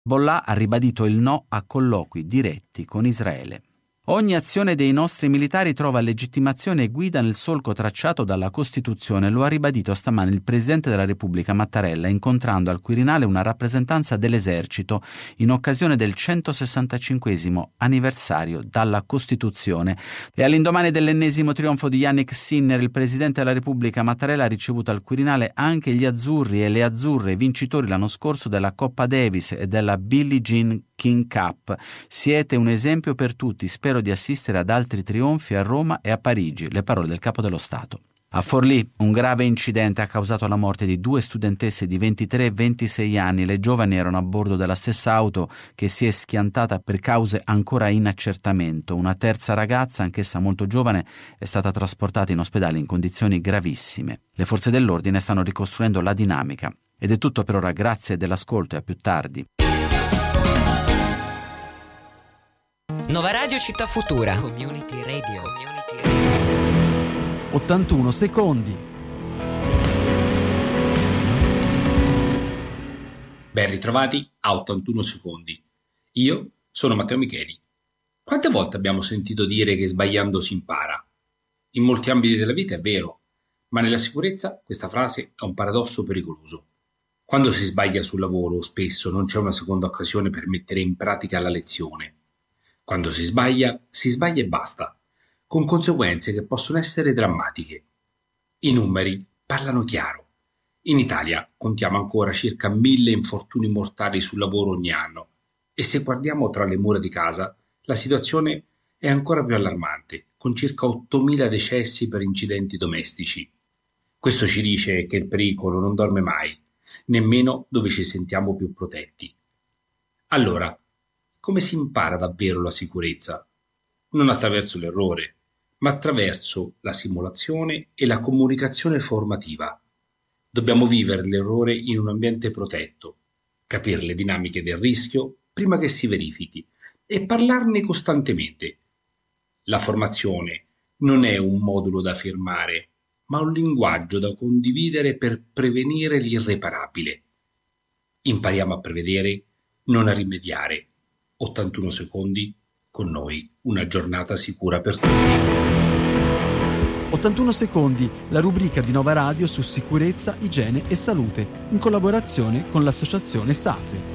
Hezbollah ha ribadito il no a colloqui diretti con Israele. Ogni azione dei nostri militari trova legittimazione e guida nel solco tracciato dalla Costituzione, lo ha ribadito stamane il Presidente della Repubblica Mattarella, incontrando al Quirinale una rappresentanza dell'Esercito in occasione del 165° anniversario dalla Costituzione. E all'indomani dell'ennesimo trionfo di Yannick Sinner, il Presidente della Repubblica Mattarella ha ricevuto al Quirinale anche gli azzurri e le azzurre, vincitori l'anno scorso della Coppa Davis e della Billie Jean King Cup. Siete un esempio per tutti, spero di assistere ad altri trionfi a Roma e a Parigi, le parole del Capo dello Stato. A Forlì un grave incidente ha causato la morte di 2 studentesse di 23 e 26 anni. Le giovani erano a bordo della stessa auto che si è schiantata per cause ancora in accertamento. Una terza ragazza, anch'essa molto giovane, è stata trasportata in ospedale in condizioni gravissime. Le forze dell'ordine stanno ricostruendo la dinamica. Ed è tutto per ora, grazie dell'ascolto e a più tardi. Nova Radio Città Futura. Community Radio. 81 secondi. Ben ritrovati a 81 secondi. Io sono Matteo Micheli. Quante volte abbiamo sentito dire che sbagliando si impara? In molti ambiti della vita è vero, ma nella sicurezza questa frase è un paradosso pericoloso. Quando si sbaglia sul lavoro, spesso non c'è una seconda occasione per mettere in pratica la lezione. Quando si sbaglia e basta, con conseguenze che possono essere drammatiche. I numeri parlano chiaro. In Italia contiamo ancora circa 1000 infortuni mortali sul lavoro ogni anno e se guardiamo tra le mura di casa, la situazione è ancora più allarmante, con circa 8000 decessi per incidenti domestici. Questo ci dice che il pericolo non dorme mai, nemmeno dove ci sentiamo più protetti. Allora, come si impara davvero la sicurezza? Non attraverso l'errore, ma attraverso la simulazione e la comunicazione formativa. Dobbiamo vivere l'errore in un ambiente protetto, capire le dinamiche del rischio prima che si verifichi e parlarne costantemente. La formazione non è un modulo da firmare, ma un linguaggio da condividere per prevenire l'irreparabile. Impariamo a prevedere, non a rimediare. 81 secondi, con noi una giornata sicura per tutti. 81 secondi, la rubrica di Nova Radio su sicurezza, igiene e salute, in collaborazione con l'associazione SAFE.